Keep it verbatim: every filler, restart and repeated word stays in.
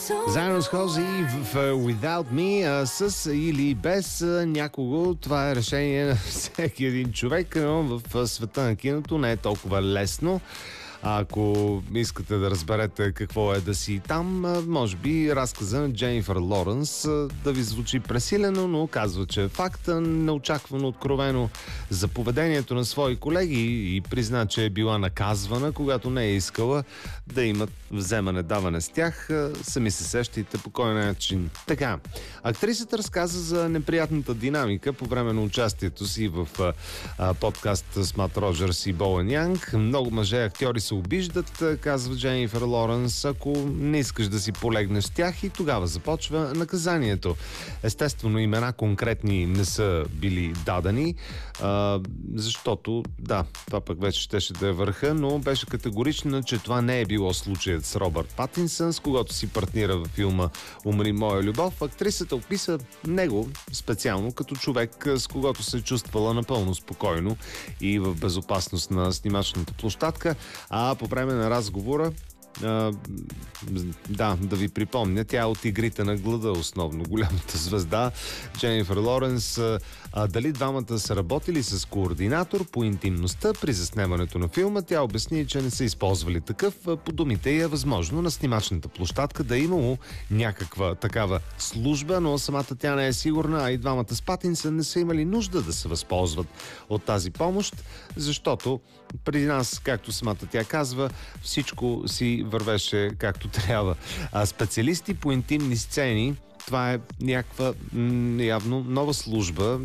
Заедно с Хози в Without Me, а, с или без а, някого. Това е решение на всеки един човек, но в света на киното не е толкова лесно. Ако искате да разберете какво е да си там, може би разказа на Дженифър Лоренс да ви звучи пресилено, но казва, че е факт, неочаквано откровено за поведението на свои колеги и призна, че е била наказвана, когато не е искала да имат вземане-даване с тях. Сами се сещайте по кой начин. Така, актрисата разказа за неприятната динамика по време на участието си в а, подкаст с Мат Роджерс и Боуен Янг. Много мъже актьори се обиждат, казва Дженифър Лоренс, ако не искаш да си полегнеш с тях, и тогава започва наказанието. Естествено, имена конкретни не са били дадени, а, защото, да, това пък вече щеше да е върха, но беше категорична, че това не е било случаят с Робърт Патинсън, с когото си партнира във филма "Умри, моя любов". Актрисата описа него специално като човек, с когото се чувствала напълно спокойно и в безопасност на снимачната площадка. А по време на разговора, а, да, да ви припомня, тя е от "Игрите на глада", основно голямата звезда Дженифър Лоренс. А, дали двамата са работили с координатор по интимността при заснемането на филма, тя обясни, че не са използвали такъв. По думите й е възможно на снимачната площадка да е имало някаква такава служба, но самата тя не е сигурна, а и двамата с Патинсън не са имали нужда да се възползват от тази помощ, защото при нас, както самата тя казва, всичко си вървеше както трябва. А специалисти по интимни сцени, това е някаква м- явно нова служба,